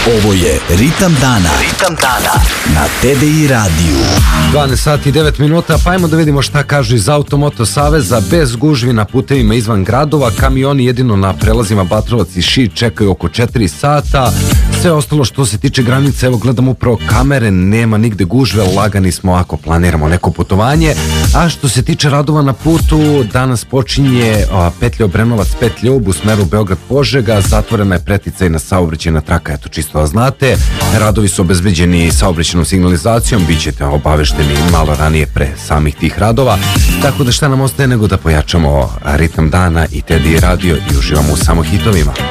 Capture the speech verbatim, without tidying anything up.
Ovo je Ritam dana. Ritam dana na T D I radiju. dvanaest sati i devet minuta, pa ajmo da vidimo šta kažu iz Automoto saveza. Bez gužvi na putevima izvan gradova, kamioni jedino na prelazima Batrovac i Šid čekaju oko četiri sata. Sve ostalo što se tiče granice, evo gledam upravo kamere, nema nigde gužve, lagani smo ako planiramo neko putovanje. A što se tiče radova na putu, danas počinje a, petlja Obrenovac, petlja Ljub u smeru Beograd-Požega, zatvorena je preticajna saobraćajna traka, eto čisto da znate. Radovi su obezbeđeni saobraćajnom signalizacijom, bit ćete obavešteni malo ranije pre samih tih radova, tako da šta nam ostaje nego da pojačamo ritam dana i T D I radio i uživamo u samo hitovima.